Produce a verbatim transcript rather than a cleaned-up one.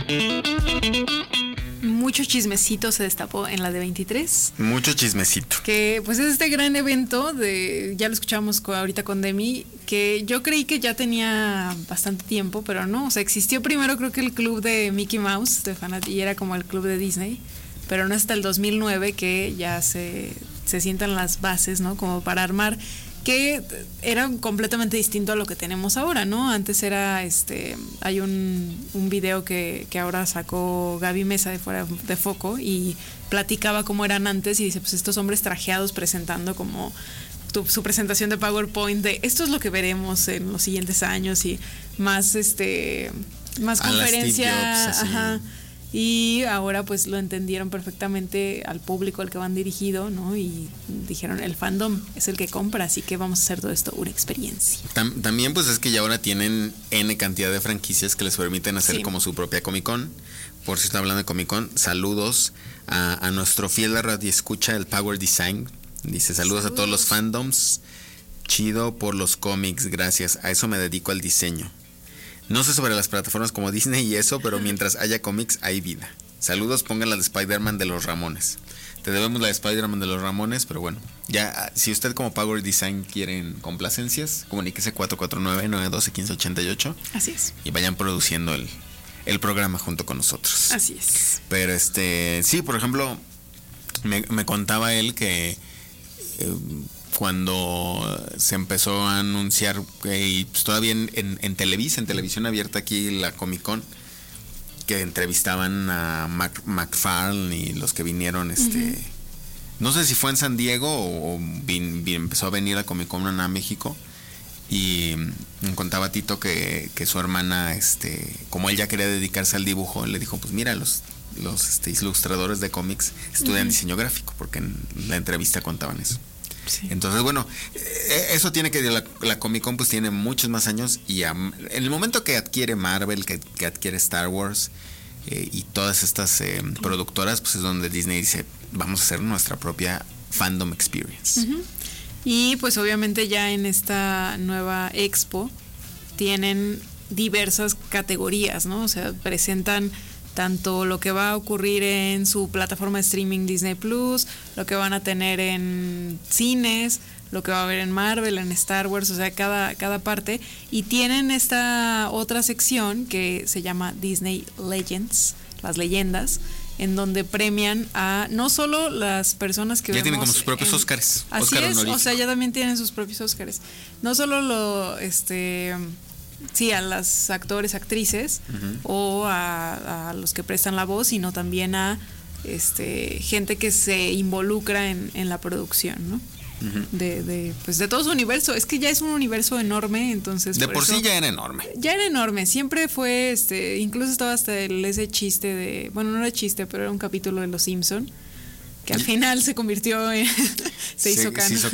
Mucho chismecito se destapó en la D veintitrés. Mucho chismecito. Que pues es este gran evento de, ya lo escuchamos ahorita con Demi, que yo creí que ya tenía bastante tiempo, pero no, o sea, existió primero creo que el club de Mickey Mouse, de fanat- y era como el club de Disney, pero no hasta el dos mil nueve que ya se, se sientan las bases, ¿no? Como para armar, que era completamente distinto a lo que tenemos ahora, ¿no? Antes era, este, hay un, un video que, que ahora sacó Gaby Mesa de Fuera de Foco y platicaba cómo eran antes y dice, pues estos hombres trajeados presentando como tu, su presentación de PowerPoint de esto es lo que veremos en los siguientes años y más, este, más A la conferencia, Steve Jobs, así. ajá. Y ahora pues lo entendieron perfectamente al público al que van dirigido, ¿no? Y dijeron, el fandom es el que compra, así que vamos a hacer todo esto una experiencia. Tam- también pues es que ya ahora tienen N cantidad de franquicias que les permiten hacer Sí. como su propia Comic Con. Por si está hablando de Comic Con, saludos a, a nuestro fiel radio escucha, el Power Design. Dice, saludos, saludos a todos los fandoms. Chido por los cómics, gracias. A eso me dedico, al diseño. No sé sobre las plataformas como Disney y eso, pero mientras haya cómics hay vida. Saludos, pongan la de Spider-Man de los Ramones. Te debemos la de Spider-Man de los Ramones, pero bueno, ya si usted como Power Design quieren complacencias, comuníquese cuatro cuatro nueve, nueve uno dos, uno cinco ocho ocho. Así es. Y vayan produciendo el, el programa junto con nosotros. Así es. Pero este, sí, por ejemplo, me, me contaba él que eh, cuando se empezó a anunciar, eh, y pues todavía en, en, en Televisa, en televisión abierta aquí, la Comic Con, que entrevistaban a Mac, McFarlane y los que vinieron, este, uh-huh. no sé si fue en San Diego o, o vin, vin, empezó a venir a Comic Con a México, y me contaba Tito que, que su hermana, este, como él ya quería dedicarse al dibujo, le dijo, pues mira, los, los este, ilustradores de cómics estudian uh-huh. diseño gráfico, porque en la entrevista contaban eso. Sí. Entonces, bueno, eso tiene que la, la Comic Con pues tiene muchos más años y a, en el momento que adquiere Marvel, que, que adquiere Star Wars eh, y todas estas eh, productoras, pues es donde Disney dice, vamos a hacer nuestra propia fandom experience. Uh-huh. Y pues obviamente ya en esta nueva expo tienen diversas categorías, ¿no? O sea, presentan tanto lo que va a ocurrir en su plataforma de streaming Disney Plus, lo que van a tener en cines, lo que va a haber en Marvel, en Star Wars, o sea, cada, cada parte. Y tienen esta otra sección que se llama Disney Legends, las leyendas, en donde premian a no solo las personas que ya vemos tienen como sus propios en, Óscares. Así Oscar es, honorífico. O sea, ya también tienen sus propios Óscares. No solo lo, este... sí, a las actores, actrices, uh-huh. o a, a los que prestan la voz, sino también a este gente que se involucra en, en la producción, ¿no? Uh-huh. De, de, pues de todo su universo. Es que ya es un universo enorme, entonces. De por, por eso, sí ya era enorme. Ya era enorme, siempre fue, este, incluso estaba hasta el, ese chiste de, bueno, no era chiste, pero era un capítulo de Los Simpson, que al final se convirtió en, se, se hizo canon.